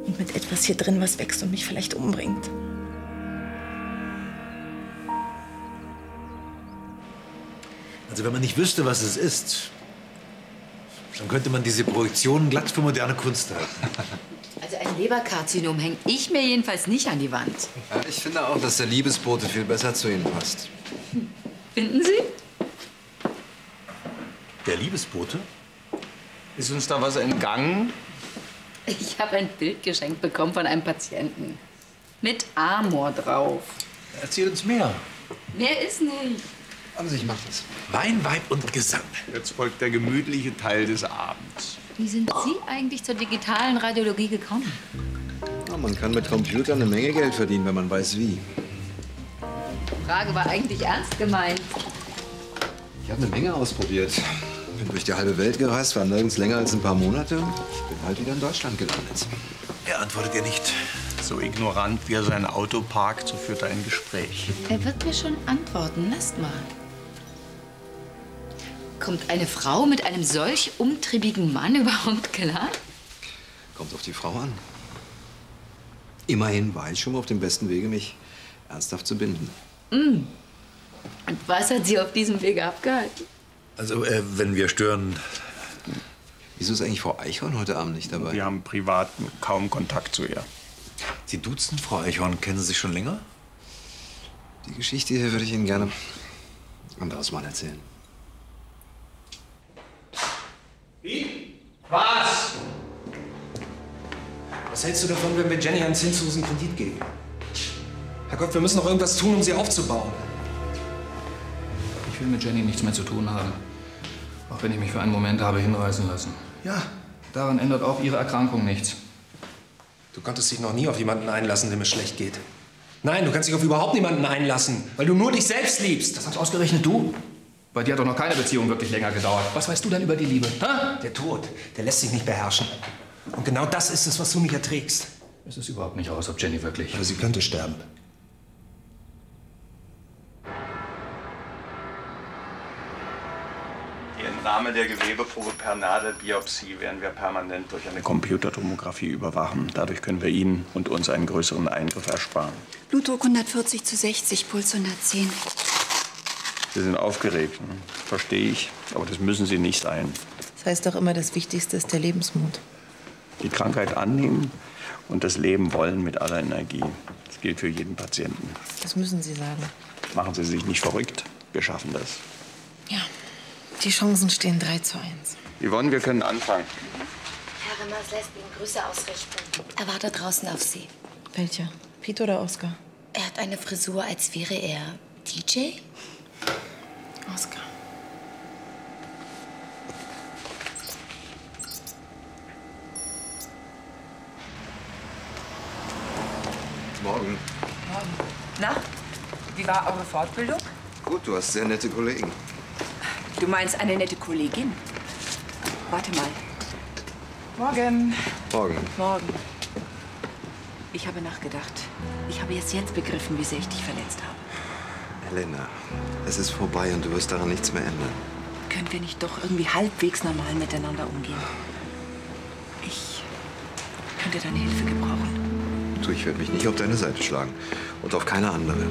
Und mit etwas hier drin, was wächst und mich vielleicht umbringt. Also wenn man nicht wüsste, was es ist, dann könnte man diese Projektionen glatt für moderne Kunst halten. Also ein Leberkarzinom hänge ich mir jedenfalls nicht an die Wand. Ja, ich finde auch, dass der Liebesbote viel besser zu Ihnen passt. Finden Sie? Der Liebesbote? Ist uns da was entgangen? Ich habe ein Bild geschenkt bekommen von einem Patienten. Mit Amor drauf. Erzähl uns mehr. Mehr ist nicht. Also ich mach das. Wein, Weib und Gesang. Jetzt folgt der gemütliche Teil des Abends. Wie sind Sie eigentlich zur digitalen Radiologie gekommen? Ja, man kann mit Computern eine Menge Geld verdienen, wenn man weiß wie. Die Frage war eigentlich ernst gemeint. Ich habe eine Menge ausprobiert. Bin durch die halbe Welt gereist, war nirgends länger als ein paar Monate. Ich bin halt wieder in Deutschland gelandet. Er antwortet ihr nicht. So ignorant, wie er sein Auto parkt, so führt er ein Gespräch. Er wird mir schon antworten. Lasst mal. Kommt eine Frau mit einem solch umtriebigen Mann überhaupt klar? Kommt auf die Frau an. Immerhin war ich schon mal auf dem besten Wege, mich ernsthaft zu binden. Und was hat Sie auf diesem Wege abgehalten? Also, wenn wir stören... Wieso ist eigentlich Frau Eichhorn heute Abend nicht dabei? Wir haben privat kaum Kontakt zu ihr. Sie duzen, Frau Eichhorn. Kennen Sie sich schon länger? Die Geschichte hier würde ich Ihnen gerne anderes Mal erzählen. Wie? Was? Was hältst du davon, wenn wir Jenny einen zinslosen Kredit geben? Herrgott, wir müssen noch irgendwas tun, um sie aufzubauen. Ich will mit Jenny nichts mehr zu tun haben. Auch wenn ich mich für einen Moment habe hinreißen lassen. Ja. Daran ändert auch ihre Erkrankung nichts. Du konntest dich noch nie auf jemanden einlassen, dem es schlecht geht. Nein, du kannst dich auf überhaupt niemanden einlassen, weil du nur dich selbst liebst. Das sagst ausgerechnet du? Bei dir hat doch noch keine Beziehung wirklich länger gedauert. Was weißt du denn über die Liebe? Hä? Der Tod, der lässt sich nicht beherrschen. Und genau das ist es, was du nicht erträgst. Es ist überhaupt nicht raus, ob Jenny wirklich... Aber sie könnte sterben. Die Entnahme der Gewebeprobe per Nadelbiopsie werden wir permanent durch eine Computertomographie überwachen. Dadurch können wir Ihnen und uns einen größeren Eingriff ersparen. Blutdruck 140/60, Puls 110. Sie sind aufgeregt, ne? Verstehe ich. Aber das müssen Sie nicht sein. Das heißt doch immer, das Wichtigste ist der Lebensmut. Die Krankheit annehmen und das Leben wollen mit aller Energie. Das gilt für jeden Patienten. Das müssen Sie sagen. Machen Sie sich nicht verrückt. Wir schaffen das. Ja, die Chancen stehen 3:1. Yvonne, wir können anfangen. Herr Rimmers lässt Ihnen Grüße ausrichten. Er wartet draußen auf Sie. Welcher? Pete oder Oskar? Er hat eine Frisur, als wäre er DJ. Oskar. Morgen. Na, wie war eure Fortbildung? Gut, du hast sehr nette Kollegen. Du meinst eine nette Kollegin? Warte mal. Morgen. Morgen. Morgen. Ich habe nachgedacht. Ich habe jetzt begriffen, wie sehr ich dich verletzt habe. Elena, es ist vorbei und du wirst daran nichts mehr ändern. Können wir nicht doch irgendwie halbwegs normal miteinander umgehen? Ich könnte deine Hilfe gebrauchen. Du, ich werde mich nicht auf deine Seite schlagen. Und auf keine andere.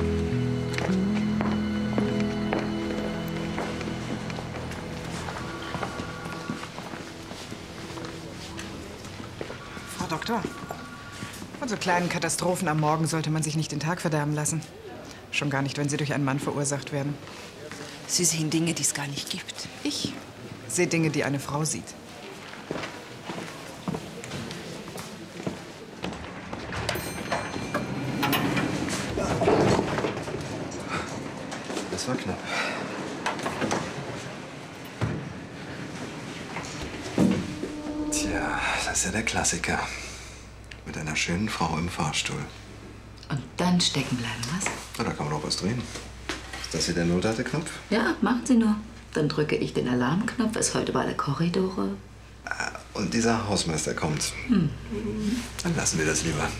Frau Doktor, von so kleinen Katastrophen am Morgen sollte man sich nicht den Tag verderben lassen. Schon gar nicht, wenn sie durch einen Mann verursacht werden. Sie sehen Dinge, die es gar nicht gibt. Ich sehe Dinge, die eine Frau sieht. Das war knapp. Tja, das ist ja der Klassiker. Mit einer schönen Frau im Fahrstuhl. Und dann stecken bleiben, was? Na, da kann man auch was drehen. Ist das hier der Nothalteknopf? Ja, machen Sie nur. Dann drücke ich den Alarmknopf, es heult über alle Korridore. Und dieser Hausmeister kommt. Dann lassen wir das lieber.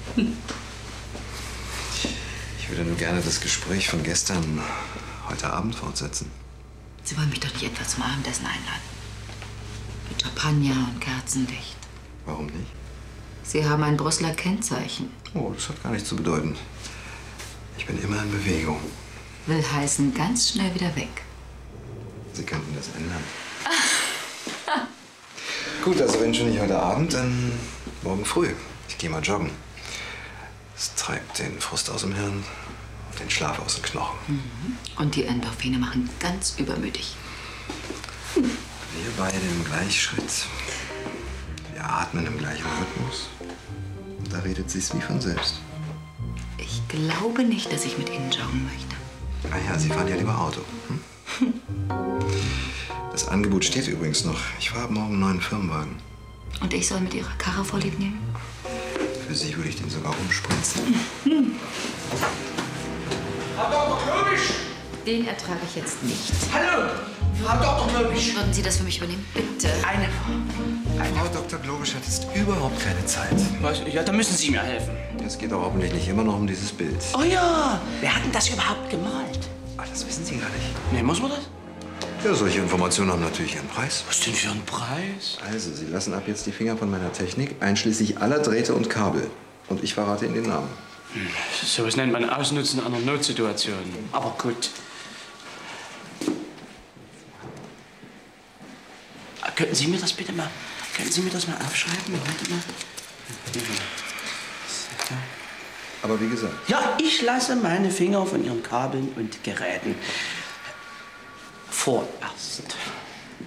Ich würde nur gerne das Gespräch von gestern heute Abend fortsetzen. Sie wollen mich doch nicht etwa zum Abendessen einladen. Mit Champagner und Kerzenlicht. Warum nicht? Sie haben ein Brüsseler Kennzeichen. Oh, das hat gar nichts zu bedeuten. Ich bin immer in Bewegung. Will heißen, ganz schnell wieder weg. Sie könnten das ändern. Gut, also wenn schon nicht heute Abend, dann morgen früh. Ich gehe mal joggen. Es treibt den Frust aus dem Hirn und den Schlaf aus den Knochen. Und die Endorphine machen ganz übermütig. Wir beide im Gleichschritt. Wir atmen im gleichen Rhythmus. Und da redet sich's wie von selbst. Ich glaube nicht, dass ich mit Ihnen joggen möchte. Ah ja, Sie fahren ja lieber Auto. Hm? Das Angebot steht übrigens noch. Ich fahre morgen einen neuen Firmenwagen. Und ich soll mit Ihrer Karre vorlieb nehmen? Für Sie würde ich den sogar umspritzen. Frau Dr. Klobisch! Den ertrage ich jetzt nicht. Hallo! Frau Dr. Klobisch! Würden Sie das für mich übernehmen? Bitte. Frau Dr. Globisch hat jetzt überhaupt keine Zeit. Was? Ja, da müssen Sie mir helfen. Es geht doch hoffentlich nicht immer noch um dieses Bild. Oh ja! Wer hat denn das überhaupt gemalt? Ah, das wissen Sie gar nicht. Nee, muss man das? Ja, solche Informationen haben natürlich ihren Preis. Was denn für ein Preis? Also, Sie lassen ab jetzt die Finger von meiner Technik, einschließlich aller Drähte und Kabel. Und ich verrate Ihnen den Namen. So was nennt man Ausnutzen einer Notsituation. Aber gut. Könnten Sie mir das bitte mal, aufschreiben? Warte mal. Aber wie gesagt. Ja, ich lasse meine Finger von Ihren Kabeln und Geräten vorerst.